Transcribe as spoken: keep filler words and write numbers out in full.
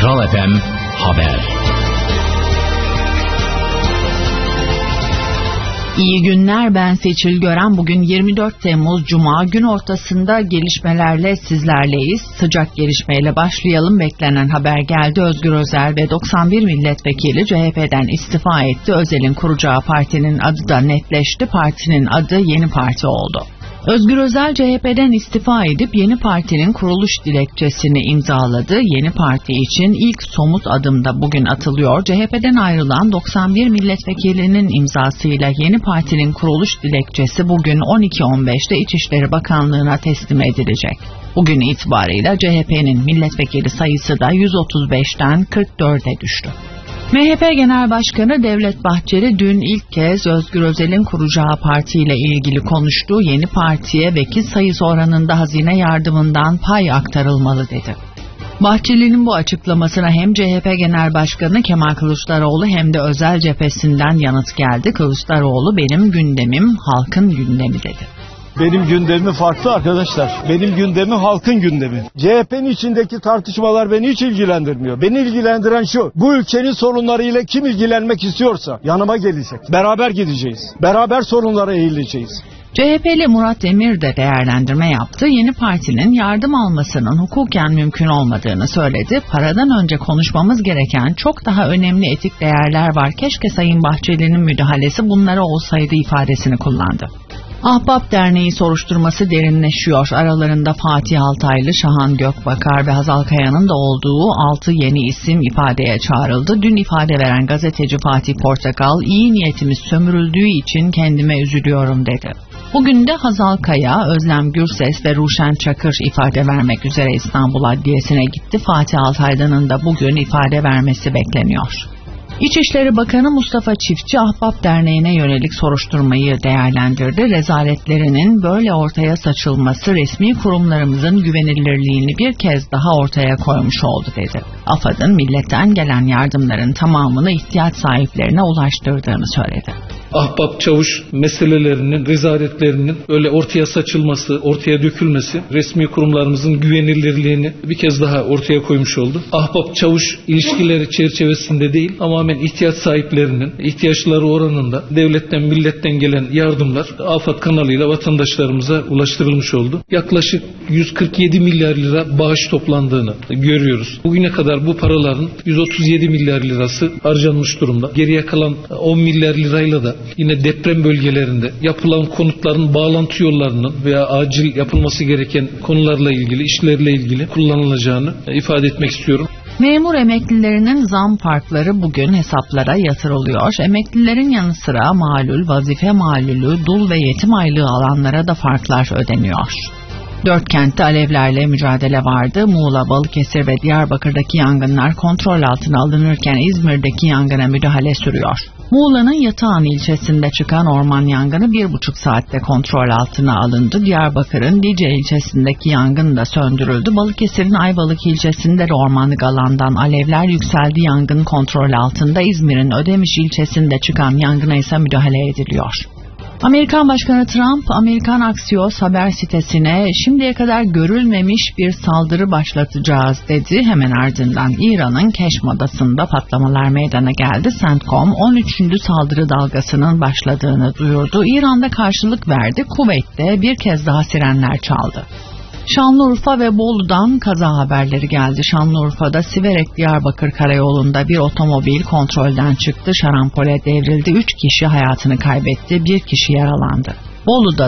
Kral F M Haber. İyi günler, ben Seçil Gören. Bugün yirmi dört Temmuz Cuma, gün ortasında gelişmelerle sizlerleyiz. Sıcak gelişmeyle başlayalım. Beklenen haber geldi. Özgür Özel ve doksan bir milletvekili C H P'den istifa etti. Özel'in kuracağı partinin adı da netleşti. Partinin adı Yeni Parti oldu. Özgür Özel C H P'den istifa edip yeni partinin kuruluş dilekçesini imzaladı. Yeni parti için ilk somut adım da bugün atılıyor. C H P'den ayrılan doksan bir milletvekilinin imzasıyla yeni partinin kuruluş dilekçesi bugün on iki on beşte İçişleri Bakanlığı'na teslim edilecek. Bugün itibarıyla C H P'nin milletvekili sayısı da yüz otuz beşten kırk dörde düştü. M H P Genel Başkanı Devlet Bahçeli dün ilk kez Özgür Özel'in kuracağı partiyle ilgili konuştu. Yeni partiye vekil sayısı oranında hazine yardımından pay aktarılmalı dedi. Bahçeli'nin bu açıklamasına hem C H P Genel Başkanı Kemal Kılıçdaroğlu hem de Özel cephesinden yanıt geldi. Kılıçdaroğlu benim gündemim halkın gündemi dedi. Benim gündemim farklı arkadaşlar. Benim gündemim halkın gündemi. C H P'nin içindeki tartışmalar beni hiç ilgilendirmiyor. Beni ilgilendiren şu: bu ülkenin sorunlarıyla kim ilgilenmek istiyorsa yanıma gelecek. Beraber gideceğiz. Beraber sorunlara eğileceğiz. C H P'li Murat Demir de değerlendirme yaptı. Yeni partinin yardım almasının hukuken mümkün olmadığını söyledi. Paradan önce konuşmamız gereken çok daha önemli etik değerler var. Keşke Sayın Bahçeli'nin müdahalesi bunlara olsaydı ifadesini kullandı. Ahbap Derneği soruşturması derinleşiyor. Aralarında Fatih Altaylı, Şahan Gökbakar ve Hazal Kaya'nın da olduğu altı yeni isim ifadeye çağrıldı. Dün ifade veren gazeteci Fatih Portakal, iyi niyetimiz sömürüldüğü için kendime üzülüyorum dedi. Bugün de Hazal Kaya, Özlem Gürses ve Ruşen Çakır ifade vermek üzere İstanbul Adliyesi'ne gitti. Fatih Altaylı'nın da bugün ifade vermesi bekleniyor. İçişleri Bakanı Mustafa Çiftçi, Ahbap Derneği'ne yönelik soruşturmayı değerlendirdi. Rezaletlerinin böyle ortaya saçılması resmi kurumlarımızın güvenilirliğini bir kez daha ortaya koymuş oldu dedi. AFAD'ın milletten gelen yardımların tamamını ihtiyaç sahiplerine ulaştırdığını söyledi. Ahbap Çavuş meselelerinin, rezaletlerinin öyle ortaya saçılması, ortaya dökülmesi resmi kurumlarımızın güvenilirliğini bir kez daha ortaya koymuş oldu. Ahbap Çavuş ilişkileri çerçevesinde değil, tamamen ihtiyaç sahiplerinin ihtiyaçları oranında devletten, milletten gelen yardımlar AFAD kanalıyla vatandaşlarımıza ulaştırılmış oldu. Yaklaşık yüz kırk yedi milyar lira bağış toplandığını görüyoruz. Bugüne kadar bu paraların yüz otuz yedi milyar lirası harcanmış durumda. Geriye kalan on milyar lirayla da yine deprem bölgelerinde yapılan konutların bağlantı yollarının veya acil yapılması gereken konularla ilgili, işlerle ilgili kullanılacağını ifade etmek istiyorum. Memur emeklilerinin zam farkları bugün hesaplara yatırılıyor. Emeklilerin yanı sıra malul, vazife malulü, dul ve yetim aylığı alanlara da farklar ödeniyor. Dört kentte alevlerle mücadele vardı. Muğla, Balıkesir ve Diyarbakır'daki yangınlar kontrol altına alınırken İzmir'deki yangına müdahale sürüyor. Muğla'nın Yatağan ilçesinde çıkan orman yangını bir buçuk saatte kontrol altına alındı. Diyarbakır'ın Lice ilçesindeki yangın da söndürüldü. Balıkesir'in Ayvalık ilçesinde de ormanlık alandan alevler yükseldi. Yangın kontrol altında. İzmir'in Ödemiş ilçesinde çıkan yangına ise müdahale ediliyor. Amerikan Başkanı Trump, Amerikan Axios haber sitesine şimdiye kadar görülmemiş bir saldırı başlatacağız dedi. Hemen ardından İran'ın Keşm adasında patlamalar meydana geldi. CENTCOM on üçüncü saldırı dalgasının başladığını duyurdu. İran'da karşılık verdi. Kuveyt'te bir kez daha sirenler çaldı. Şanlıurfa ve Bolu'dan kaza haberleri geldi. Şanlıurfa'da Siverek-Diyarbakır karayolunda bir otomobil kontrolden çıktı. Şarampole devrildi. Üç kişi hayatını kaybetti. Bir kişi yaralandı. Bolu'da